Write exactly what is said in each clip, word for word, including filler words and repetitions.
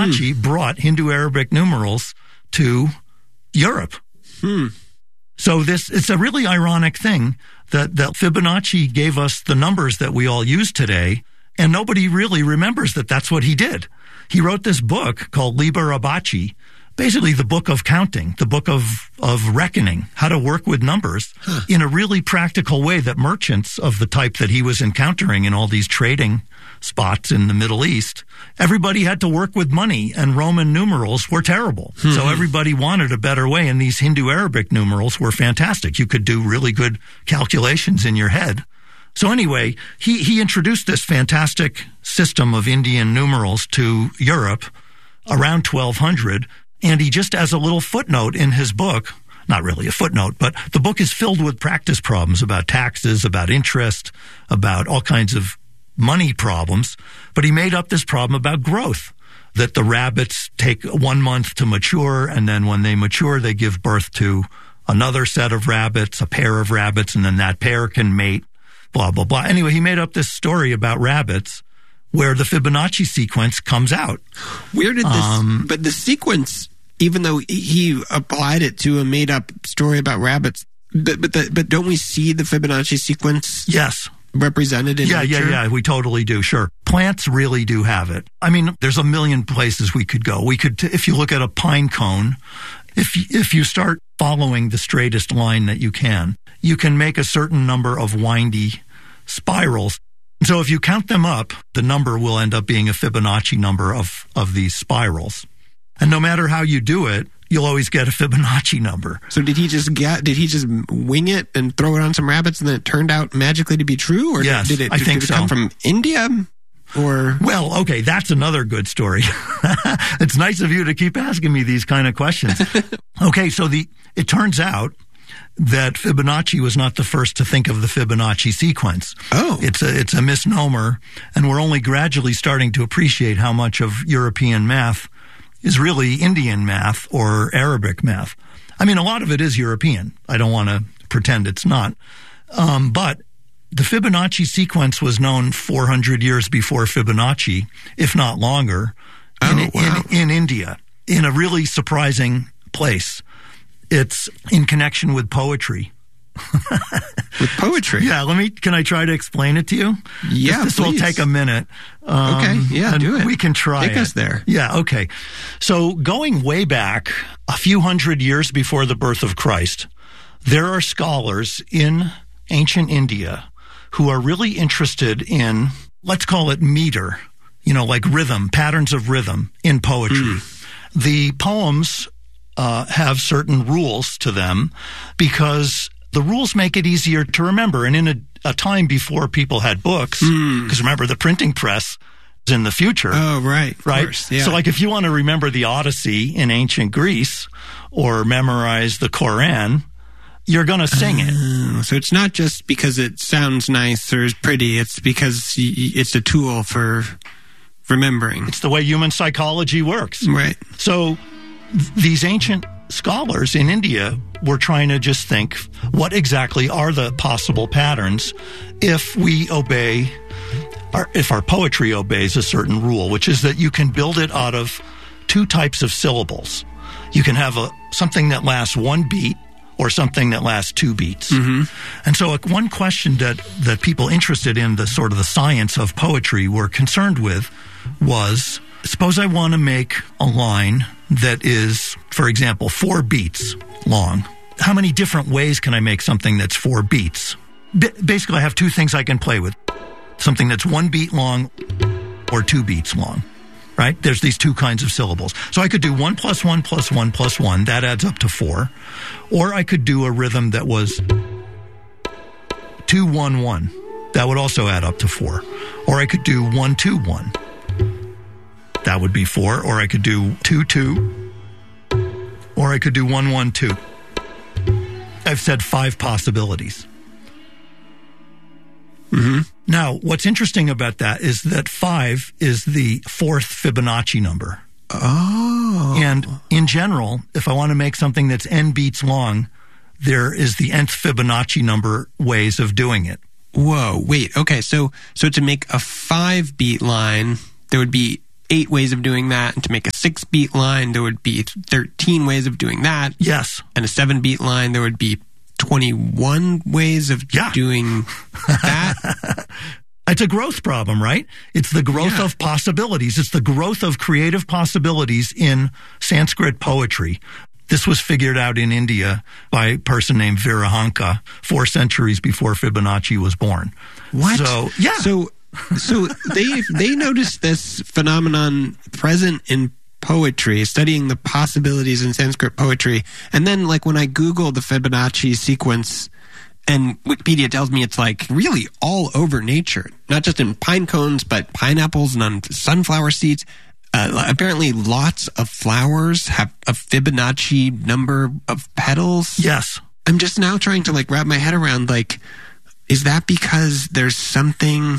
Fibonacci hmm. brought Hindu-Arabic numerals to Europe. Hmm. So this, it's a really ironic thing that, that Fibonacci gave us the numbers that we all use today, and nobody really remembers that that's what he did. He wrote this book called Liber Abaci, basically the book of counting, the book of, of reckoning, how to work with numbers huh. in a really practical way that merchants of the type that he was encountering in all these trading spots in the Middle East, everybody had to work with money, and Roman numerals were terrible. Hmm. So everybody wanted a better way, and these Hindu-Arabic numerals were fantastic. You could do really good calculations in your head. So anyway, he, he introduced this fantastic system of Indian numerals to Europe around twelve hundred, and he just, as a little footnote in his book, not really a footnote, but the book is filled with practice problems about taxes, about interest, about all kinds of money problems, but he made up this problem about growth, that the rabbits take one month to mature, and then when they mature, they give birth to another set of rabbits, a pair of rabbits, and then that pair can mate. Blah, blah, blah. Anyway, he made up this story about rabbits where the Fibonacci sequence comes out. Where did this, um, but the sequence, even though he applied it to a made up story about rabbits, but but, the, but don't we see the Fibonacci sequence? Yes. Represented in Yeah, nature? yeah, yeah, we totally do, sure. Plants really do have it. I mean, there's a million places we could go. We could, if you look at a pine cone, if if you start following the straightest line that you can, you can make a certain number of windy spirals. So if you count them up, the number will end up being a Fibonacci number of, of these spirals. And no matter how you do it, you'll always get a Fibonacci number. So did he just get, did he just wing it and throw it on some rabbits and then it turned out magically to be true? Or yes, did it, I did, think did it so. come from India? Or Well, okay, that's another good story. It's nice of you to keep asking me these kind of questions. Okay, so the it turns out that Fibonacci was not the first to think of the Fibonacci sequence. Oh. It's a, it's a misnomer, and we're only gradually starting to appreciate how much of European math is really Indian math or Arabic math. I mean, a lot of it is European. I don't want to pretend it's not. Um, but the Fibonacci sequence was known four hundred years before Fibonacci, if not longer, oh, in, wow. in, in India, in a really surprising place. It's in connection with poetry. With poetry? Yeah, let me, can I try to explain it to you? Yeah, This, this please. will take a minute. Um, okay, yeah, do it. We can try Take it. us there. Yeah, okay. So going way back, a few hundred years before the birth of Christ, there are scholars in ancient India who are really interested in, let's call it meter, you know, like rhythm, patterns of rhythm in poetry. Mm. The poems uh, have certain rules to them because the rules make it easier to remember. And in a, a time before people had books, because mm. remember, the printing press is in the future. Oh, right. Right? Course, yeah. So like if you want to remember the Odyssey in ancient Greece or memorize the Quran, you're going to sing it. Uh, so it's not just because it sounds nice or is pretty. It's because y- it's a tool for remembering. It's the way human psychology works. Right. So th- these ancient scholars in India were trying to just think, what exactly are the possible patterns if we obey, our, if our poetry obeys a certain rule, which is that you can build it out of two types of syllables. You can have a something that lasts one beat or something that lasts two beats. Mm-hmm. And so like, one question that, that people interested in the sort of the science of poetry were concerned with was, suppose I want to make a line that is, for example, four beats long. How many different ways can I make something that's four beats? B- basically, I have two things I can play with. Something that's one beat long or two beats long. Right? There's these two kinds of syllables. So I could do one plus one plus one plus one. That adds up to four. Or I could do a rhythm that was two, one, one. That would also add up to four. Or I could do one, two, one. That would be four. Or I could do two, two. Or I could do one, one, two. I've said five possibilities. Mm-hmm. Now, what's interesting about that is that five is the fourth Fibonacci number. Oh. And in general, if I want to make something that's n beats long, there is the nth Fibonacci number ways of doing it. Whoa, wait, okay, so so to make a five-beat line, there would be eight ways of doing that. And to make a six-beat line, there would be thirteen ways of doing that. Yes. And a seven-beat line, there would be twenty-one ways of yeah. doing that. It's a growth problem, right? It's the growth yeah. of possibilities. It's the growth of creative possibilities in Sanskrit poetry. This was figured out in India by a person named Virahanka four centuries before Fibonacci was born. What? So, yeah. So, so they they noticed this phenomenon present in poetry, studying the possibilities in Sanskrit poetry. And then, like, when I Google the Fibonacci sequence, and Wikipedia tells me it's like really all over nature, not just in pine cones, but pineapples and on sunflower seeds. Uh, apparently, lots of flowers have a Fibonacci number of petals. Yes. I'm just now trying to like wrap my head around, like, is that because there's something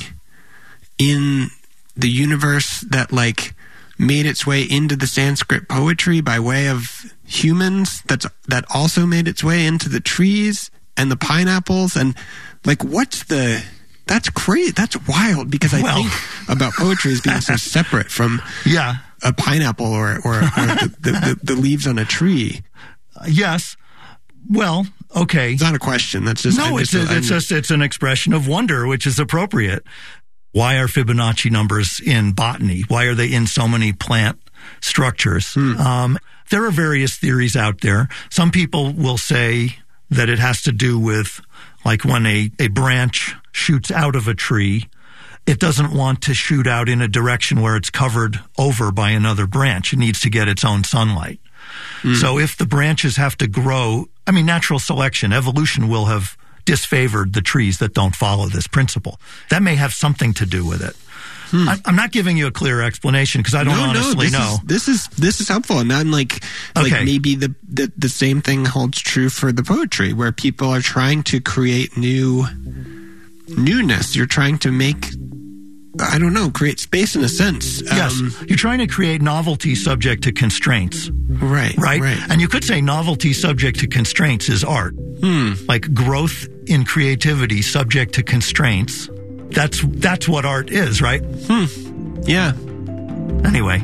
in the universe that like made its way into the Sanskrit poetry by way of humans that's that also made its way into the trees and the pineapples? And like, what's the that's crazy, that's wild, because I well, think about poetry as being so separate from yeah a pineapple or or, or the, the, the, the leaves on a tree. Uh, yes. Well, okay. It's not a question. That's just no. Just, it's a, it's just it's an expression of wonder, which is appropriate. Why are Fibonacci numbers in botany? Why are they in so many plant structures? Hmm. Um, there are various theories out there. Some people will say that it has to do with, like, when a, a branch shoots out of a tree, it doesn't want to shoot out in a direction where it's covered over by another branch. It needs to get its own sunlight. Mm. So if the branches have to grow, I mean, natural selection, evolution will have disfavored the trees that don't follow this principle. That may have something to do with it. Hmm. I'm not giving you a clear explanation because I don't no, honestly no, know. Is, this is this is helpful, and I'm like, like okay. maybe the, the the same thing holds true for the poetry, where people are trying to create new newness. You're trying to make, I don't know, create space in a sense. Yes, um, you're trying to create novelty subject to constraints. Right, right, right. And you could say novelty subject to constraints is art. Hmm. Like growth in creativity subject to constraints. That's that's what art is, right? Hmm. Yeah. Anyway.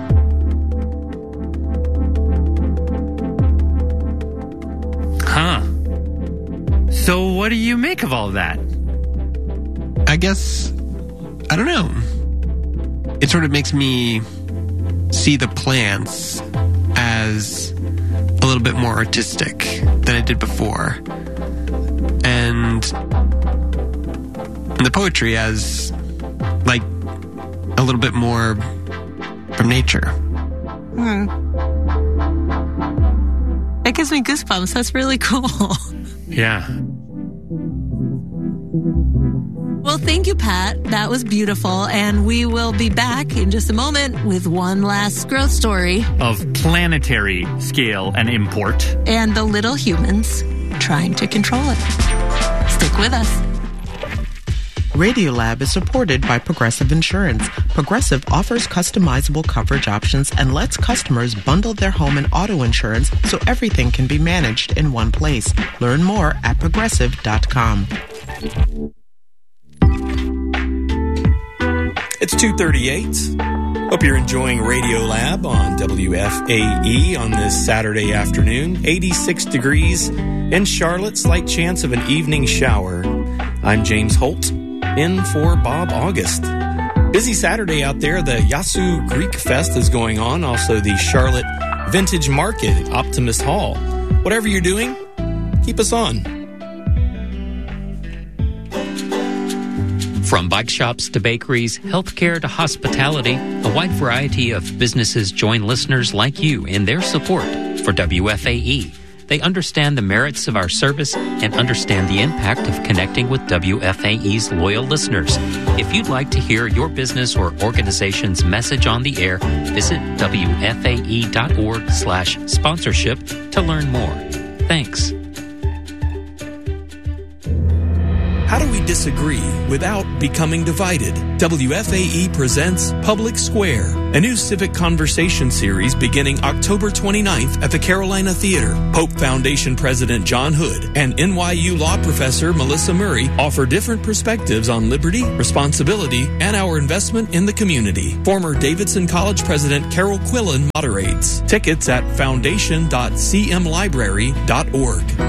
Huh. So what do you make of all of that? I guess, I don't know. It sort of makes me see the plants as a little bit more artistic than I did before. And the poetry as, like, a little bit more from nature. Hmm. That gives me goosebumps. That's really cool. Yeah. Well, thank you, Pat. That was beautiful. And we will be back in just a moment with one last growth story. Of planetary scale and import. And the little humans trying to control it. Stick with us. Radiolab is supported by Progressive Insurance. Progressive offers customizable coverage options and lets customers bundle their home and auto insurance so everything can be managed in one place. Learn more at progressive dot com. It's two thirty-eight. Hope you're enjoying Radiolab on W F A E on this Saturday afternoon. eighty-six degrees in Charlotte, slight chance of an evening shower. I'm James Holt, in for Bob August. Busy Saturday out there. The Yasu Greek Fest is going on. Also the Charlotte Vintage Market at Optimist Hall. Whatever you're doing, keep us on. From bike shops to bakeries, healthcare to hospitality, a wide variety of businesses join listeners like you in their support for W F A E. They understand the merits of our service and understand the impact of connecting with W F A E's loyal listeners. If you'd like to hear your business or organization's message on the air, visit W F A E dot org slash sponsorship to learn more. Thanks. How do we disagree without becoming divided? W F A E presents Public Square, a new civic conversation series beginning October twenty-ninth at the Carolina Theater. Pope Foundation President John Hood and N Y U law professor Melissa Murray offer different perspectives on liberty, responsibility, and our investment in the community. Former Davidson College President Carol Quillen moderates. Tickets at foundation dot c m library dot org.